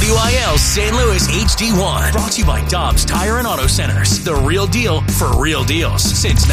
WIL St. Louis HD1. Brought to you by Dobbs Tire and Auto Centers. The real deal for real deals since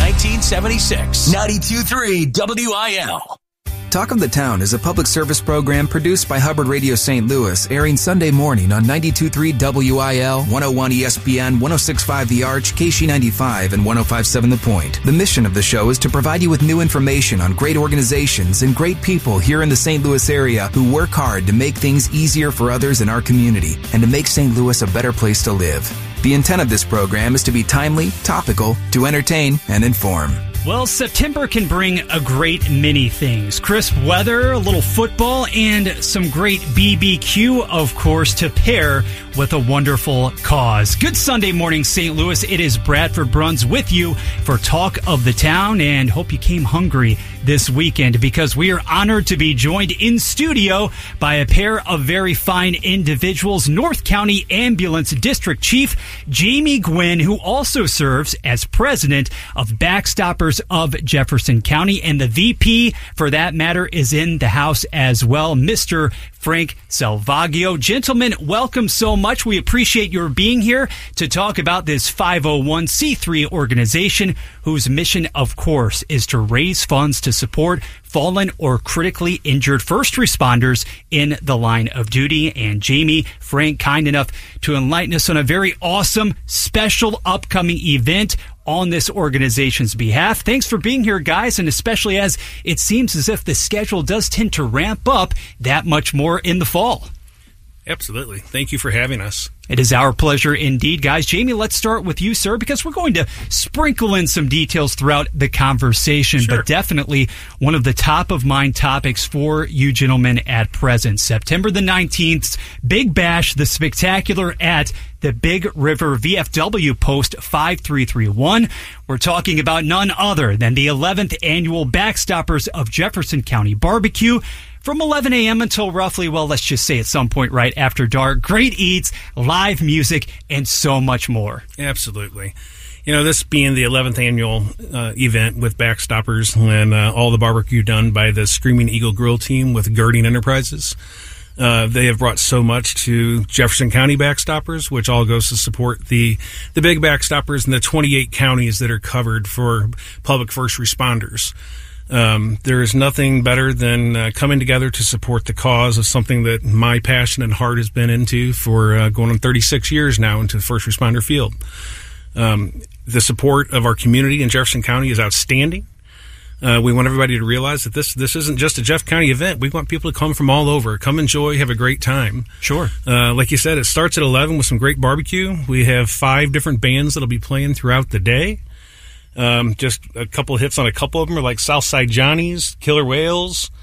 1976. 92.3 WIL. Talk of the Town is a public service program produced by Hubbard Radio St. Louis, airing Sunday morning on 92.3 WIL, 101 ESPN, 106.5 The Arch, KC95, and 105.7 The Point. The mission of the show is to provide you with new information on great organizations and great people here in the St. Louis area who work hard to make things easier for others in our community and to make St. Louis a better place to live. The intent of this program is to be timely, topical, to entertain, and inform. Well, September can bring a great many things. Crisp weather, a little football, and some great BBQ, of course, to pair with a wonderful cause. Good Sunday morning, St. Louis. It is Bradford Bruns with you for Talk of the Town, and hope you came hungry this weekend because we are honored to be joined in studio by a pair of very fine individuals, North County Ambulance District Chief Jamie Gwynn, who also serves as president of Backstoppers of Jefferson County, and the VP, for that matter, is in the house as well, Mr. Frank Salvaggio. Gentlemen, welcome so much. We appreciate your being here to talk about this 501c3 organization whose mission, of course, is to raise funds to support fallen or critically injured first responders in the line of duty. And Jamie, Frank, kind enough to enlighten us on a very awesome, special upcoming event on this organization's behalf. Thanks for being here, guys, and especially as it seems as if the schedule does tend to ramp up that much more in the fall. Absolutely. Thank you for having us. It is our pleasure indeed, guys. Jamie, let's start with you, sir, because we're going to sprinkle in some details throughout the conversation, Sure. But definitely one of the top-of-mind topics for you gentlemen at present. September the 19th, Big Bash, the spectacular at the Big River VFW Post 5331. We're talking about none other than the 11th annual Backstoppers of Jefferson County Barbecue. From 11 a.m. until roughly, well, let's just say at some point right after dark. Great eats, live music, and so much more. Absolutely. You know, this being the 11th annual event with Backstoppers and all the barbecue done by the Screaming Eagle Grill team with Girding Enterprises. They have brought so much to Jefferson County Backstoppers, which all goes to support the big Backstoppers in the 28 counties that are covered for public first responders. There is nothing better than coming together to support the cause of something that my passion and heart has been into for going on 36 years now into the first responder field. The support of our community in Jefferson County is outstanding. We want everybody to realize that this isn't just a Jeff County event. We want people to come from all over, come enjoy, have a great time. Sure. Like you said, it starts at 11 with some great barbecue. We have 5 different bands that'll be playing throughout the day. Just a couple of hits on a couple of them are like Southside Johnny's, Killer Whales,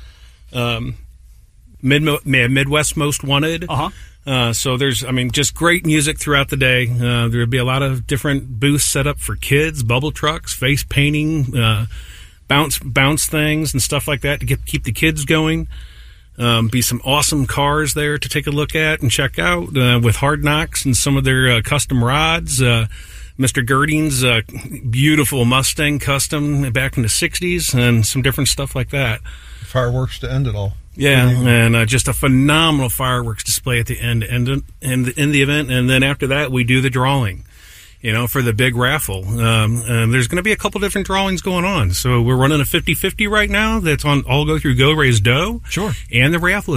Midwest Most Wanted. So there's, just great music throughout the day. There'll be a lot of different booths set up for kids, bubble trucks, face painting, bounce things and stuff like that to keep the kids going. Be some awesome cars there to take a look at and check out, with Hard Knocks and some of their custom rods. Mr. Girding's beautiful Mustang custom back in the 60s and some different stuff like that. Fireworks to end it all. Yeah, and just a phenomenal fireworks display at the end in the event. And then after that, we do the drawing, for the big raffle. And there's going to be a couple different drawings going on. So we're running a 50-50 right now that's on all go through Go Raise Dough. Sure. And the raffle